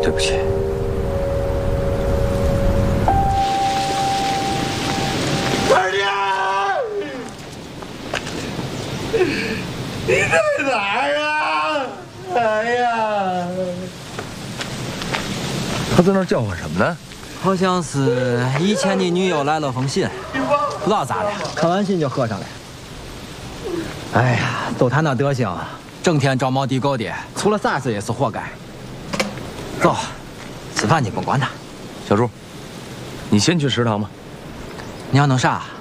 对不起。 二娘，你在哪儿啊？哎呀， 他在那儿叫唤什么呢？ 好像是以前的女友来了封信，不知道咋的，看完信就喝上了。哎呀，就他那德行，整天招猫递狗的，出了啥事也是活该。走，吃饭去，甭管他。 小朱，你先去食堂吧。 你要弄啥？